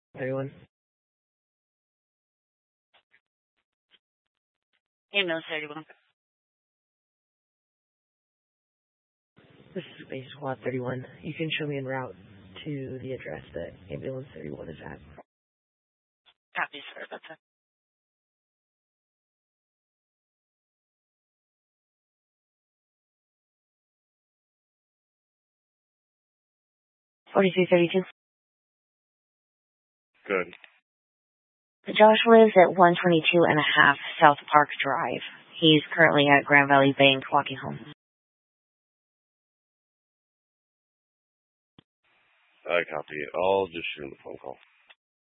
31. Ambulance 31. This is Base Squad 31. You can show me en route to the address that Ambulance 31 is at. Copy, sir. That's it. $4332. Good. Josh lives at 122 and a half South Park Drive. He's currently at Grand Valley Bank walking home. I copy. I'll just shoot him a phone call.